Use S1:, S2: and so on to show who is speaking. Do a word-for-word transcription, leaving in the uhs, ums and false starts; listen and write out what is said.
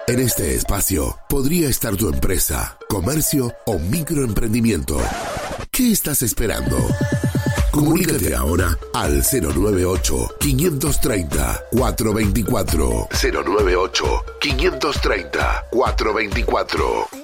S1: En este espacio podría estar tu empresa, comercio o microemprendimiento. ¿Qué estás esperando? Comunícate ahora al cero nueve ocho, quinientos treinta, cuatrocientos veinticuatro. cero nueve ocho, quinientos treinta, cuatrocientos veinticuatro.